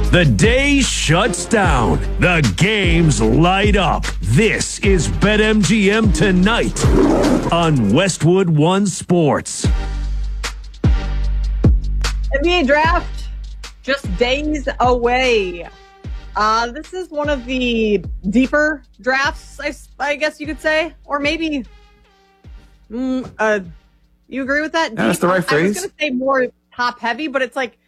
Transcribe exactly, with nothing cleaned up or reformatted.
The day shuts down. The games light up. This is BetMGM Tonight on Westwood One Sports. N B A draft just days away. Uh, this is one of the deeper drafts, I, I guess you could say, or maybe. Mm, uh, you agree with that? Yeah, that's the right I, phrase. I was going to say more top heavy, but it's like